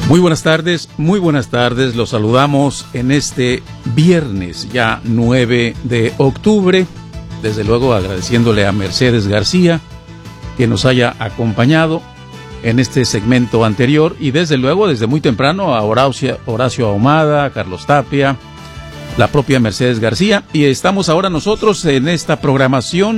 Muy buenas tardes, los saludamos en este viernes ya 9 de octubre, desde luego agradeciéndole a Mercedes García que nos haya acompañado en este segmento anterior y desde luego desde muy temprano a Horacio Ahumada, a Carlos Tapia, la propia Mercedes García, y estamos ahora nosotros en esta programación